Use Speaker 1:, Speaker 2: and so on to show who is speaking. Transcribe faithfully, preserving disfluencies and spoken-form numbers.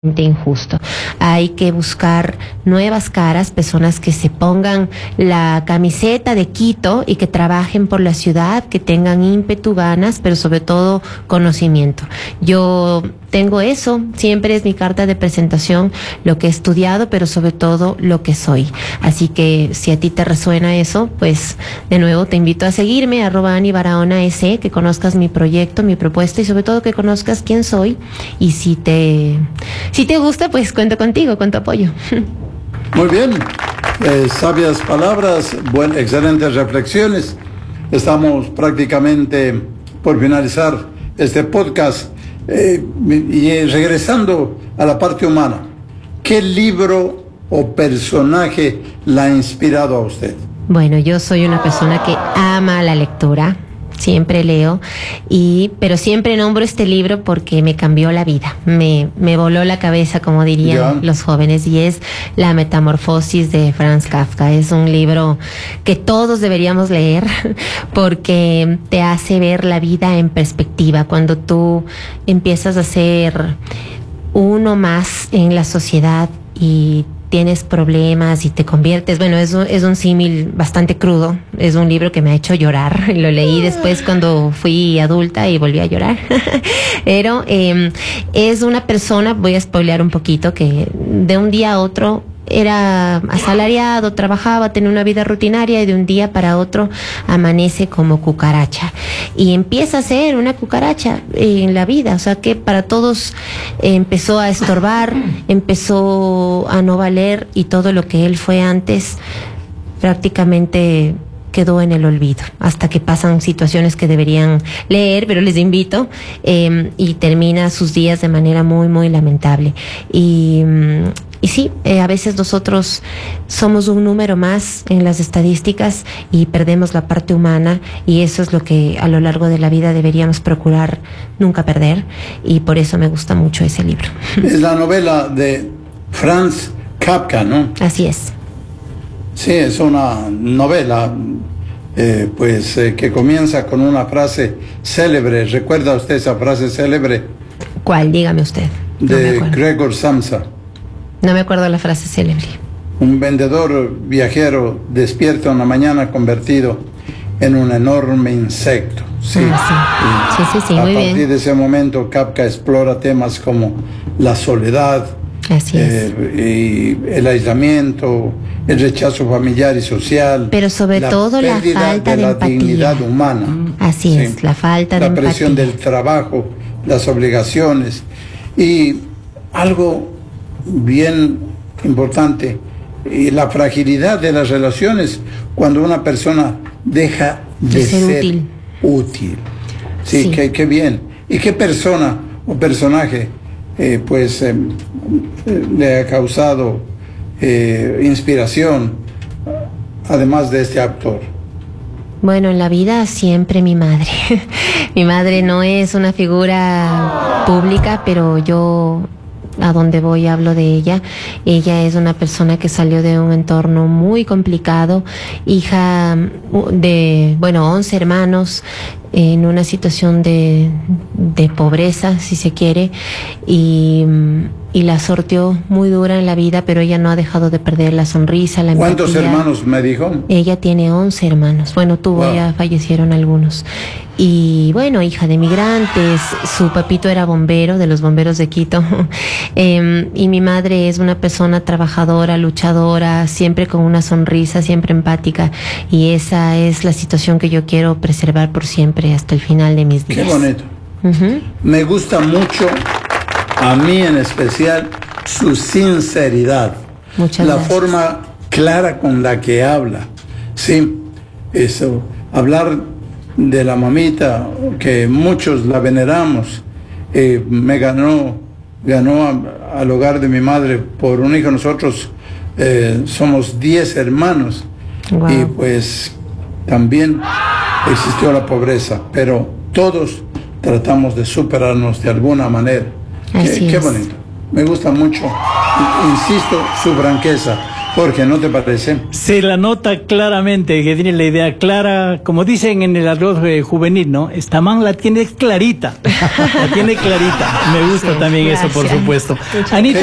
Speaker 1: injusto. Hay que buscar nuevas caras, personas que se pongan la camiseta de Quito y que trabajen por la ciudad, que tengan ímpetu, ganas, pero sobre todo conocimiento. Yo tengo eso, siempre es mi carta de presentación, lo que he estudiado, pero sobre todo lo que soy. Así que si a ti te resuena eso, pues de nuevo te invito a seguirme, arroba Ani Barahona S, que conozcas mi proyecto, mi propuesta y sobre todo que conozcas quién soy. Y si te, si te gusta, pues cuento contigo, con tu apoyo.
Speaker 2: Muy bien, eh, sabias palabras, buen, excelentes reflexiones. Estamos prácticamente por finalizar este podcast. Eh, y eh, regresando a la parte humana, ¿qué libro o personaje la ha inspirado a usted?
Speaker 1: Bueno, yo soy una persona que ama la lectura, siempre leo, y pero siempre nombro este libro porque me cambió la vida, me, me voló la cabeza, como dirían ya. los jóvenes, y es La Metamorfosis de Franz Kafka. Es un libro que todos deberíamos leer porque te hace ver la vida en perspectiva. Cuando tú empiezas a ser uno más en la sociedad y tienes problemas y te conviertes, bueno, es un, es un símil bastante crudo, es un libro que me ha hecho llorar, lo leí después cuando fui adulta y volví a llorar, pero eh, es una persona, voy a spoilear un poquito, que de un día a otro era asalariado, trabajaba, tenía una vida rutinaria y de un día para otro amanece como cucaracha y empieza a ser una cucaracha en la vida, o sea que para todos eh, empezó a estorbar, empezó a no valer y todo lo que él fue antes prácticamente quedó en el olvido, hasta que pasan situaciones que deberían leer, pero les invito, eh, y termina sus días de manera muy, muy lamentable. Y, y sí, eh, a veces nosotros somos un número más en las estadísticas y perdemos la parte humana, y eso es lo que a lo largo de la vida deberíamos procurar nunca perder, y por eso me gusta mucho ese libro.
Speaker 2: Es la novela de Franz Kafka, ¿no?
Speaker 1: Así es.
Speaker 2: Sí, es una novela eh, pues eh, que comienza con una frase célebre. ¿Recuerda usted esa frase célebre?
Speaker 1: ¿Cuál? Dígame usted.
Speaker 2: No de Gregor Samsa.
Speaker 1: No me acuerdo la frase célebre.
Speaker 2: Un vendedor viajero despierta una mañana convertido en un enorme insecto. Sí,
Speaker 1: ah, sí. sí, sí, sí,
Speaker 2: a
Speaker 1: muy
Speaker 2: partir
Speaker 1: bien.
Speaker 2: de ese momento Kafka explora temas como la soledad,
Speaker 1: Así es.
Speaker 2: Eh, y el aislamiento, el rechazo familiar y social,
Speaker 1: pero sobre
Speaker 2: la
Speaker 1: todo la falta de,
Speaker 2: de la
Speaker 1: empatía.
Speaker 2: dignidad humana.
Speaker 1: Así ¿sí? es, la falta
Speaker 2: la
Speaker 1: de empatía.
Speaker 2: La presión del trabajo, las obligaciones y algo bien importante, y la fragilidad de las relaciones cuando una persona deja de, de ser, ser útil. útil. Sí, sí. Qué, qué bien. ¿Y qué persona o personaje Eh, pues eh, le ha causado eh, inspiración, además de este actor?
Speaker 1: Bueno, en la vida siempre mi madre. Mi madre no es una figura pública, pero yo a donde voy hablo de ella. Ella es una persona que salió de un entorno muy complicado, hija de, bueno, once hermanos, en una situación de, de pobreza, si se quiere, y, y la sorteó muy dura en la vida, pero ella no ha dejado de perder la sonrisa, la empatía.
Speaker 2: ¿Cuántos hermanos me dijo?
Speaker 1: Ella tiene once hermanos, bueno, tuvo, wow. ya fallecieron algunos. Y bueno, hija de migrantes, su papito era bombero, de los bomberos de Quito, eh, y mi madre es una persona trabajadora, luchadora, siempre con una sonrisa, siempre empática, y esa es la situación que yo quiero preservar por siempre hasta el final de mis días.
Speaker 2: Qué bonito. Uh-huh. Me gusta mucho, a mí en especial, su sinceridad.
Speaker 1: Muchas
Speaker 2: la
Speaker 1: gracias.
Speaker 2: Forma clara con la que habla. Sí, eso, hablar de la mamita, que muchos la veneramos, eh, me ganó, ganó a, al hogar de mi madre por un hijo. Nosotros eh, somos diez hermanos. Wow. Y pues también existió la pobreza, pero todos tratamos de superarnos de alguna manera. Qué, qué bonito. Me gusta mucho, insisto, su franqueza. Jorge, ¿no te parece?
Speaker 3: Se la nota claramente, que tiene la idea clara, como dicen en el arroz eh, juvenil, ¿no? Esta man la tiene clarita, la tiene clarita. Me gusta sí, también gracias. Eso, por supuesto. Anita.